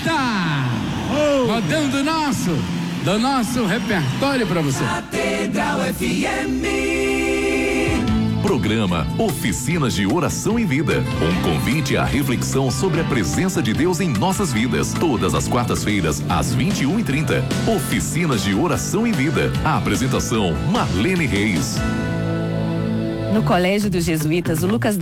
Alerta! Rodando do nosso repertório para você. Catedral FM. Programa Oficinas de Oração em Vida. Um convite à reflexão sobre a presença de Deus em nossas vidas. Todas as quartas-feiras, às 21h30. Oficinas de Oração em Vida. A apresentação, Marlene Reis. No Colégio dos Jesuítas, o Lucas